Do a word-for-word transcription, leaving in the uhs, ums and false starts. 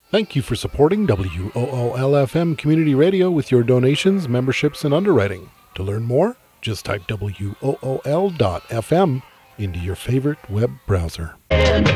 Thank you for supporting W O O L F M Community Radio with your donations, memberships, and underwriting. To learn more, just type W O O L dot F M into your favorite web browser.